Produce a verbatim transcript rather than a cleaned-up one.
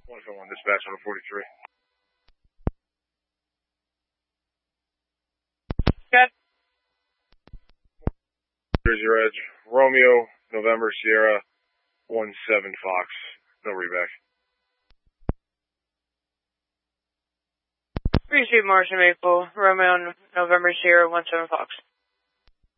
one oh one, dispatch on forty-three. Good. Here's your edge. Romeo, November, Sierra, one seven Fox. No reback. Receive Martian Maple, Romeo, November, Sierra, one seven Fox.